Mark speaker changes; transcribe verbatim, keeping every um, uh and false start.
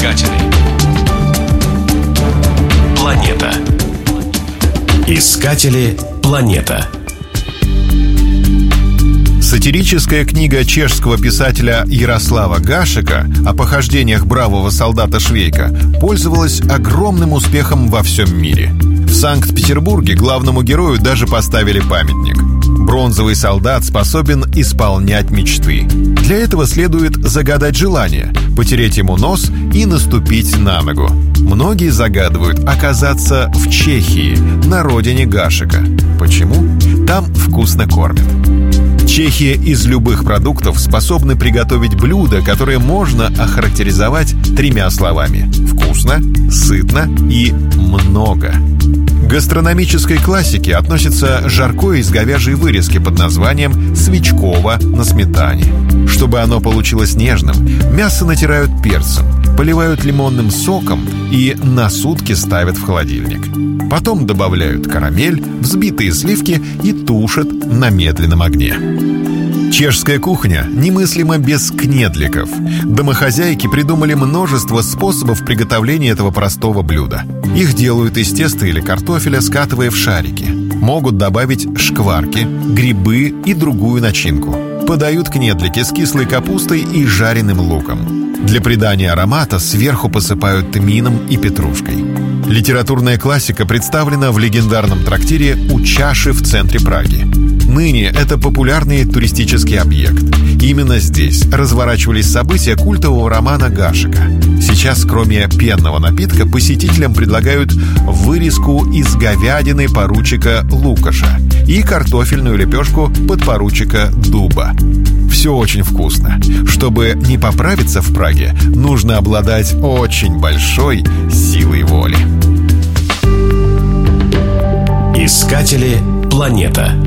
Speaker 1: Искатели. Планета. Искатели. Планета.
Speaker 2: Сатирическая книга чешского писателя Ярослава Гашека о похождениях бравого солдата Швейка пользовалась огромным успехом во всем мире. В Санкт-Петербурге главному герою даже поставили памятник. Бронзовый солдат способен исполнять мечты. Для этого следует загадать желание, потереть ему нос и наступить на ногу. Многие загадывают оказаться в Чехии, на родине Гашека. Почему? Там вкусно кормят. Чехия из любых продуктов способны приготовить блюда, которые можно охарактеризовать тремя словами: вкусно, сытно и много. К гастрономической классике относится жаркое из говяжьей вырезки под названием свечково на сметане. Чтобы оно получилось нежным, мясо натирают перцем, поливают лимонным соком и на сутки ставят в холодильник. Потом добавляют карамель, взбитые сливки и тушат на медленном огне. Чешская кухня немыслима без кнедликов. Домохозяйки придумали множество способов приготовления этого простого блюда. Их делают из теста или картофеля, скатывая в шарики. Могут добавить шкварки, грибы и другую начинку. Подают кнедлики с кислой капустой и жареным луком. Для придания аромата сверху посыпают тмином и петрушкой. Литературная классика представлена в легендарном трактире «У чаши» в центре Праги. Ныне это популярный туристический объект. Именно здесь разворачивались события культового романа Гашека. Сейчас, кроме пенного напитка, посетителям предлагают вырезку из говядины поручика Лукаша и картофельную лепешку подпоручика Дуба. Все очень вкусно. Чтобы не поправиться в Праге, нужно обладать очень большой силой воли.
Speaker 1: Искатели. Планета.